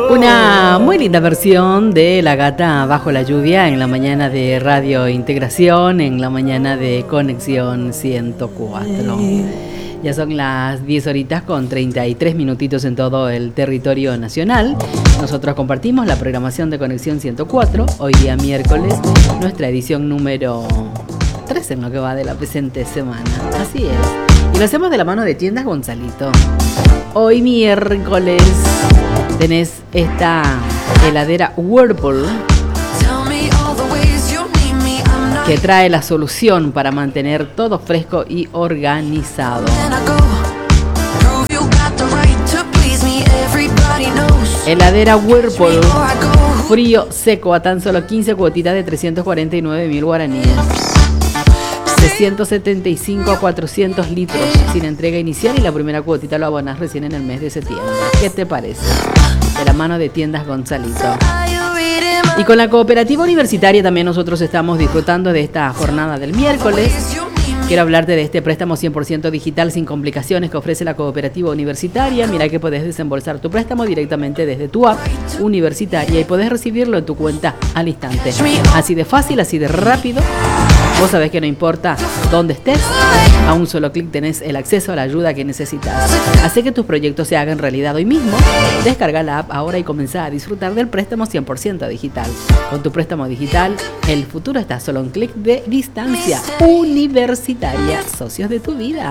Una muy linda versión de La Gata Bajo la Lluvia en la mañana de Radio Integración, en la mañana de Conexión 104. Ya son las 10 horitas con 33 minutitos en todo el territorio nacional. Nosotros compartimos la programación de Conexión 104, hoy día miércoles, nuestra edición número 13 en lo que va de la presente semana. Así es. Y lo hacemos de la mano de Tiendas Gonzalito. Hoy miércoles tenés esta heladera Whirlpool que trae la solución para mantener todo fresco y organizado. Heladera Whirlpool, frío seco a tan solo 15 cuotitas de 349.000 guaraníes. 675 a 400 litros sin entrega inicial y la primera cuotita lo abonás recién en el mes de septiembre. ¿Qué te parece? De la mano de Tiendas Gonzalito. Y con la cooperativa universitaria también nosotros estamos disfrutando de esta jornada del miércoles. Quiero hablarte de este préstamo 100% digital sin complicaciones que ofrece la cooperativa universitaria. Mira que podés desembolsar tu préstamo directamente desde tu app universitaria y podés recibirlo en tu cuenta al instante. Así de fácil, así de rápido. Vos sabés que no importa dónde estés, a un solo clic tenés el acceso a la ayuda que necesitas. Hace que tus proyectos se hagan realidad hoy mismo. Descarga la app ahora y comenzá a disfrutar del préstamo 100% digital. Con tu préstamo digital, el futuro está solo a un clic de distancia. Universitaria, socios de tu vida.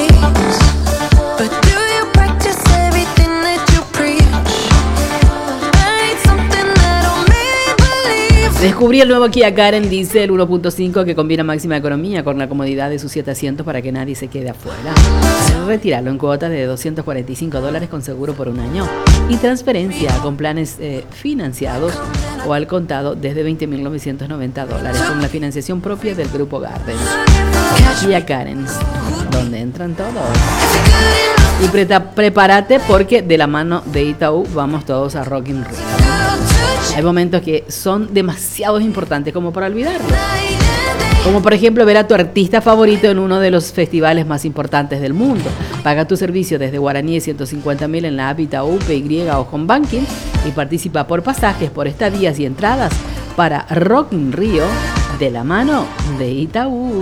Descubrí el nuevo Kia Karen Diesel 1.5 que combina máxima economía con la comodidad de sus 7 asientos para que nadie se quede afuera. Retíralo en cuotas de $245 con seguro por un año y transferencia con planes financiados o al contado desde $20.990 con la financiación propia del Grupo Garden. Kia Karen, donde entran todos. Y prepárate porque de la mano de Itaú vamos todos a Rock in Rio. Hay momentos que son demasiado importantes como para olvidarlos. Como por ejemplo ver a tu artista favorito en uno de los festivales más importantes del mundo. Paga tu servicio desde guaraníes 150.000 en la app Itaú, PY o Home Banking y participa por pasajes, por estadías y entradas para Rock in Rio de la mano de Itaú.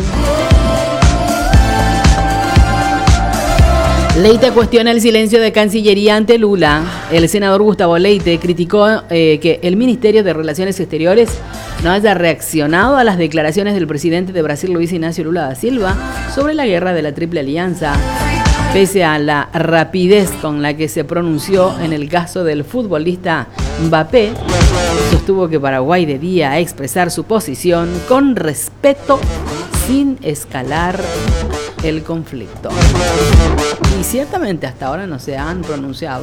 Leite cuestiona el silencio de Cancillería ante Lula. El senador Gustavo Leite criticó que el Ministerio de Relaciones Exteriores no haya reaccionado a las declaraciones del presidente de Brasil, Luis Ignacio Lula da Silva, sobre la guerra de la Triple Alianza. Pese a la rapidez con la que se pronunció en el caso del futbolista Mbappé, sostuvo que Paraguay debía expresar su posición con respeto sin escalar el conflicto. Y ciertamente hasta ahora no se han pronunciado.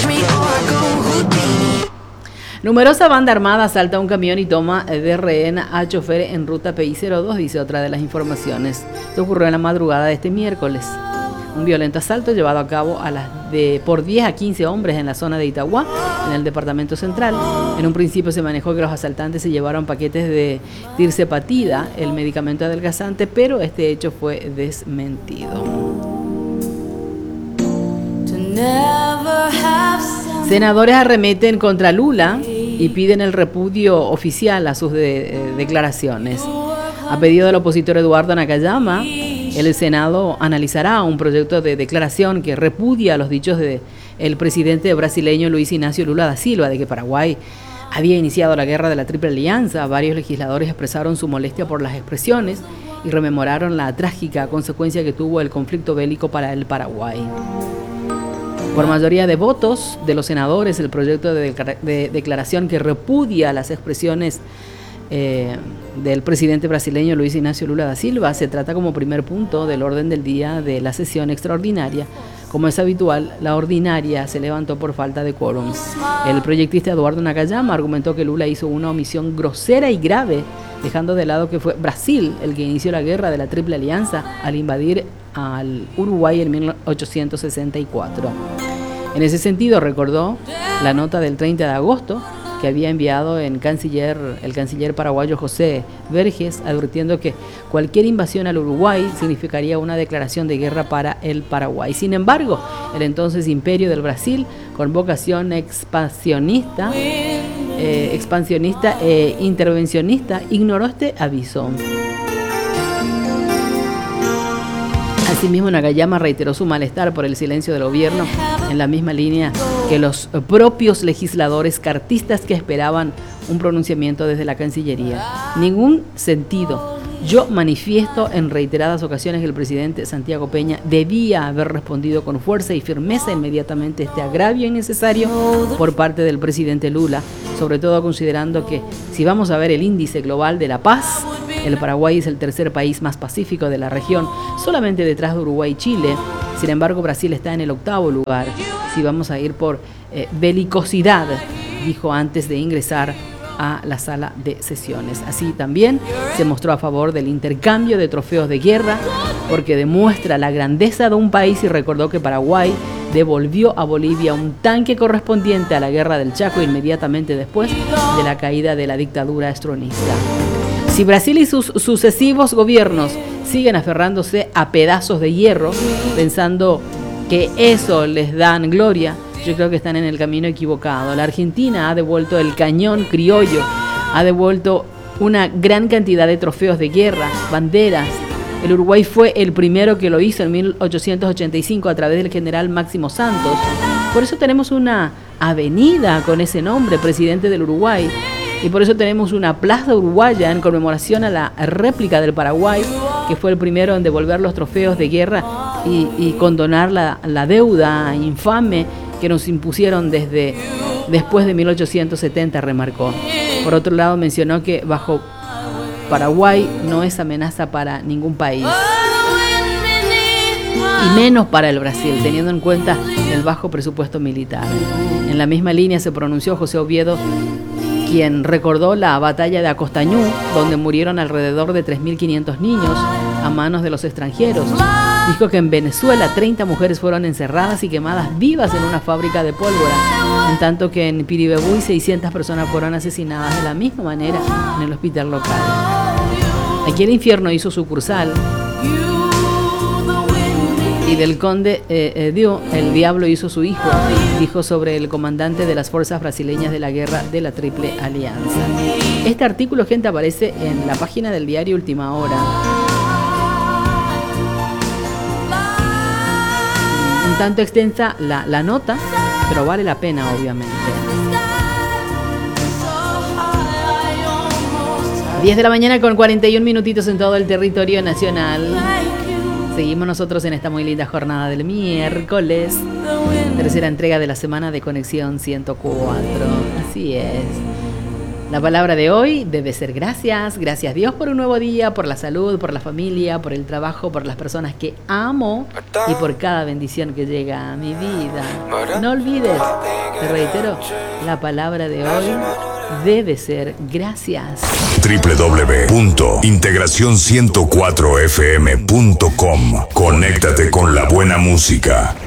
Numerosa banda armada asalta un camión y toma de rehén a chofer en ruta PI-02, dice otra de las informaciones. Esto ocurrió en la madrugada de este miércoles. Un violento asalto llevado a cabo por 10 a 15 hombres en la zona de Itagua, en el departamento central. En un principio se manejó que los asaltantes se llevaron paquetes de tirzepatida, el medicamento adelgazante, pero este hecho fue desmentido. Senadores arremeten contra Lula y piden el repudio oficial a sus declaraciones. A pedido del opositor Eduardo Nakayama, el Senado analizará un proyecto de declaración que repudia los dichos del presidente brasileño Luis Ignacio Lula da Silva de que Paraguay había iniciado la guerra de la Triple Alianza. Varios legisladores expresaron su molestia por las expresiones y rememoraron la trágica consecuencia que tuvo el conflicto bélico para el Paraguay. Por mayoría de votos de los senadores, el proyecto de declaración que repudia las expresiones del presidente brasileño Luis Ignacio Lula da Silva se trata como primer punto del orden del día de la sesión extraordinaria. Como es habitual, la ordinaria se levantó por falta de quórum. El proyectista Eduardo Nakayama argumentó que Lula hizo una omisión grosera y grave, dejando de lado que fue Brasil el que inició la guerra de la Triple Alianza al invadir al Uruguay en 1864. En ese sentido, recordó la nota del 30 de agosto que había enviado el canciller paraguayo José Verges, advirtiendo que cualquier invasión al Uruguay significaría una declaración de guerra para el Paraguay. Sin embargo, el entonces Imperio del Brasil con vocación expansionista e intervencionista, ignoró este aviso. Asimismo, Nakayama reiteró su malestar por el silencio del gobierno, en la misma línea que los propios legisladores cartistas que esperaban un pronunciamiento desde la Cancillería. Ningún sentido. Yo manifiesto en reiteradas ocasiones que el presidente Santiago Peña debía haber respondido con fuerza y firmeza inmediatamente este agravio innecesario por parte del presidente Lula, sobre todo considerando que si vamos a ver el índice global de la paz, el Paraguay es el tercer país más pacífico de la región, solamente detrás de Uruguay y Chile. Sin embargo, Brasil está en el 8º lugar. Si vamos a ir por belicosidad, dijo antes de ingresar a la sala de sesiones. Así también se mostró a favor del intercambio de trofeos de guerra, porque demuestra la grandeza de un país, y recordó que Paraguay devolvió a Bolivia un tanque correspondiente a la guerra del Chaco inmediatamente después de la caída de la dictadura estronista. Si Brasil y sus sucesivos gobiernos siguen aferrándose a pedazos de hierro, pensando que eso les dan gloria, yo creo que están en el camino equivocado. La Argentina ha devuelto el cañón criollo, ha devuelto una gran cantidad de trofeos de guerra, banderas. El Uruguay fue el primero que lo hizo en 1885 a través del general Máximo Santos. Por eso tenemos una avenida con ese nombre, presidente del Uruguay. Y por eso tenemos una plaza uruguaya en conmemoración a la réplica del Paraguay, que fue el primero en devolver los trofeos de guerra y condonar la deuda infame que nos impusieron después de 1870, remarcó. Por otro lado, mencionó que bajo Paraguay no es amenaza para ningún país, y menos para el Brasil, teniendo en cuenta el bajo presupuesto militar. En la misma línea se pronunció José Oviedo, quien recordó la batalla de Acostañú, donde murieron alrededor de 3.500 niños a manos de los extranjeros. Dijo que en Venezuela 30 mujeres fueron encerradas y quemadas vivas en una fábrica de pólvora, en tanto que en Piribebuy 600 personas fueron asesinadas de la misma manera en el hospital local. Aquí el infierno hizo sucursal, y del conde el diablo hizo su hijo, dijo sobre el comandante de las fuerzas brasileñas de la guerra de la Triple Alianza. Este artículo, gente, aparece en la página del diario Última Hora. Un tanto extensa la nota, pero vale la pena, obviamente. 10 de la mañana con 41 minutitos en todo el territorio nacional. Seguimos nosotros en esta muy linda jornada del miércoles, tercera entrega de la semana de Conexión 104. Así es. La palabra de hoy debe ser gracias. Gracias Dios por un nuevo día, por la salud, por la familia, por el trabajo, por las personas que amo y por cada bendición que llega a mi vida. No olvides, te reitero, la palabra de hoy debe ser gracias. www.integracion104fm.com. Conéctate con la buena música.